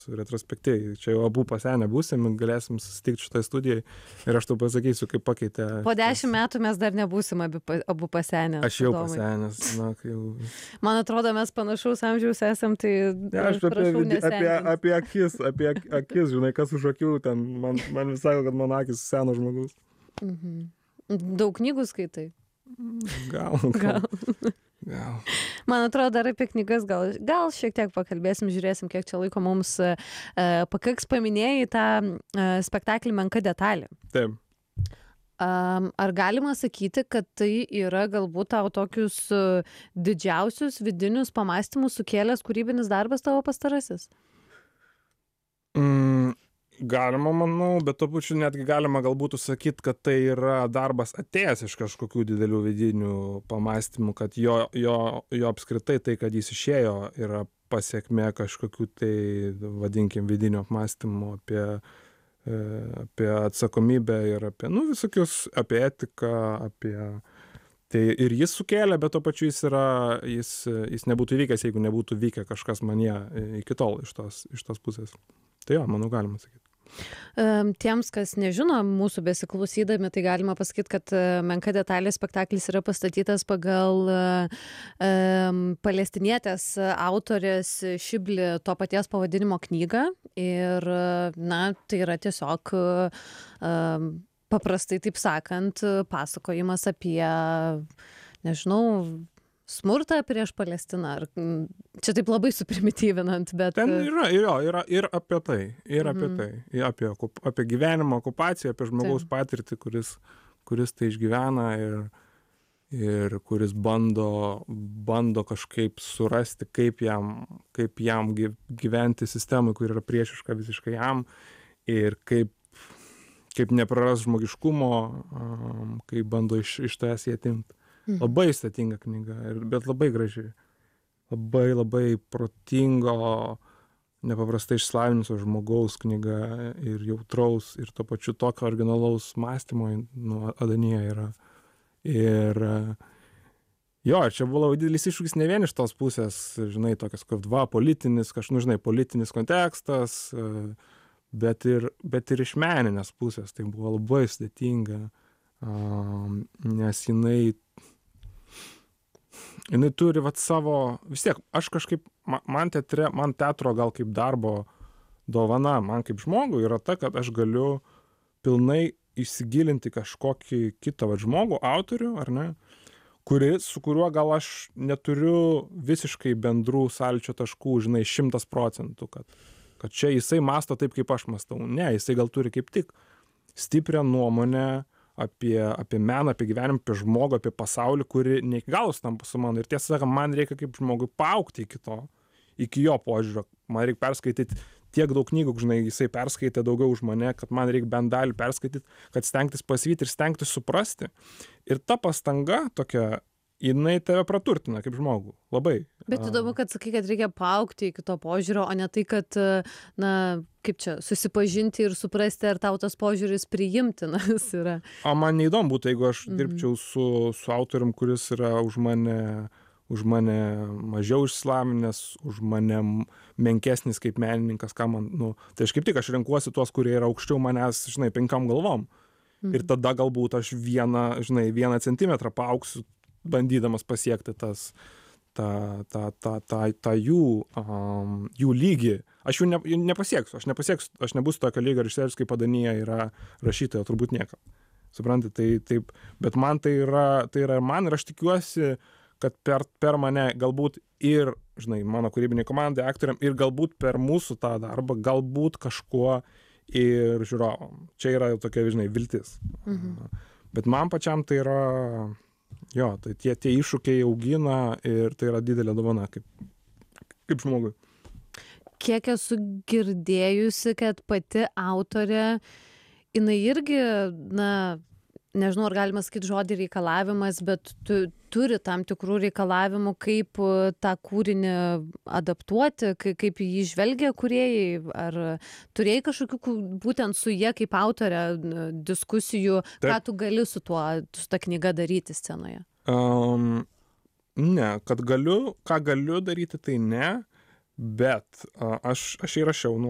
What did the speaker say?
retrospektyviai. Čia jau abu pasenę būsim, galėsim susitikti šitoje studijoje ir aš tau pasakysiu, kaip pakeitė. Po 10 metų mes dar nebūsim abu pasenę. Aš jau pasenęs, na, kai jau. Man atrodo, mes panašaus amžiaus esam, tai Ja, aš apie akis, žinai, kas už akių, ten man visai, kad mano akis seno žmogus. Daug knygų skaitai? Gal. Man atrodo, dar apie knygas gal šiek tiek pakalbėsim, žiūrėsim, kiek čia laiko mums pakaks. Paminėjai tą spektaklį Menka detalė. Taip. Ar galima sakyti, kad tai yra galbūt tau tokius didžiausius vidinius pamąstymus sukėlęs kūrybinis darbas tavo pastarasis? Galima, manau, bet tuo pačiu netgi galima galbūt sakyti, kad tai yra darbas atėjęs iš kažkokių didelių vidinių pamąstymų, kad jo apskritai tai, kad jis išėjo, yra pasiekmė kažkokių tai, vadinkim, vidinių apmąstymų apie atsakomybę ir apie, visokius, apie etiką, tai ir jis sukėlė, bet tuo pačiu jis nebūtų vykęs, jeigu nebūtų vykę kažkas manyje iki tol iš tos pusės. Tai jo, manau, galima sakyti. Tiems, kas nežino, mūsų besiklausydami, tai galima pasakyti, kad Menka detalė spektaklis yra pastatytas pagal palestinietės autorės Šibli to paties pavadinimo knygą ir, tai yra tiesiog paprastai taip sakant pasakojimas apie, nežinau, smurtą prieš Palestiną, ar čia taip labai suprimityvinant, bet... Ten yra ir apie tai, apie gyvenimą, okupaciją, apie žmogaus patirtį, kuris tai išgyvena ir kuris bando kažkaip surasti, kaip jam gyventi sistemai, kur yra priešiška visiškai jam ir kaip nepraras žmogiškumo, kaip bando iš tavęs jį atimti. Labai sudėtinga knyga, bet labai graži. Labai protingo, nepaprastai išsilavinusio žmogaus knyga ir jautraus, ir tuo pačiu tokio originalaus mąstymo Adanija yra. Ir jo, čia buvo labai didelis iššūkis ne vien iš tos pusės, žinai, tokias kaip politinis kontekstas, bet ir iš meninės pusės. Tai buvo labai sudėtinga, nes jinai turi savo, vis tiek, aš kažkaip, man teatro gal kaip darbo dovana, man kaip žmogui yra ta, kad aš galiu pilnai įsigilinti kažkokį kitą žmogų, autorių, ar ne, su kuriuo gal aš neturiu visiškai bendrų sąlyčio taškų, žinai, 100%, kad čia jisai mąsto taip, kaip aš mąstau. Ne, jisai gal turi kaip tik stiprią nuomonę apie meną, apie gyvenimą, apie žmogų, apie pasaulį, kuri ne iki galo sutampa su mano. Ir tiesą sakant, man reikia kaip žmogui paaugti iki jo požiūrio. Man reikia perskaityti tiek daug knygų, žinai, jisai perskaitė daugiau už mane, kad man reikia bent dalį perskaityti, kad stengtis pasivyti ir stengtis suprasti. Ir ta pastanga tokia, jinai tave praturtina kaip žmogų. Labai. Bet įdomu, kad sakai, kad reikia paaugti iki to požiūrio, o ne tai, kad, kaip čia, susipažinti ir suprasti, ar tau tas požiūris priimtinas yra. O man neįdomu būtų, jeigu aš dirbčiau su autorium, kuris yra už mane mažiau išsilavinęs, už mane menkesnis kaip menininkas, ką man, tai aš kaip tik renkuosi tuos, kurie yra aukščiau manęs, žinai, 5 galvom. Ir tada galbūt aš vieną centimetrą paaugsiu, bandydamas pasiekti tą jų lygį. Aš jų nepasieksiu, aš nebūsiu tokio lygio režisierius, kaip Adanija yra rašytoja, turbūt niekam. Suprantate, tai taip, bet man tai yra man, ir aš tikiuosi, kad per mane galbūt ir, žinai, mano kūrybinė komanda, aktoriam, ir galbūt per mūsų tą darbą, galbūt kažkuo ir žiūrovom. Čia yra tokia, žinai, viltis. Bet man pačiam tai yra, jo, tai tie iššūkiai augina ir tai yra didelė dovana kaip žmogui. Kiek esu girdėjusi, kad pati autorė, jinai irgi, nežinau, ar galima sakyti žodį reikalavimas, bet turi tam tikrų reikalavimų, kaip tą kūrinį adaptuoti, kaip jį žvelgia kūrėjai, ar turėjai kažkokių būtent su jie kaip autorė diskusijų, ką tu gali su ta knyga daryti scenoje? Ne, ką galiu daryti, tai ne, bet aš įrašiau